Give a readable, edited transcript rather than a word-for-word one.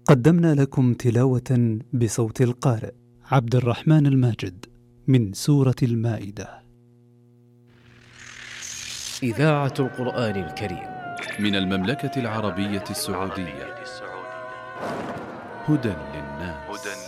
قدمنا لكم تلاوة بصوت القارئ عبد الرحمن الماجد من سورة المائدة. إذاعة القرآن الكريم من المملكة العربية السعودية. هدى للناس.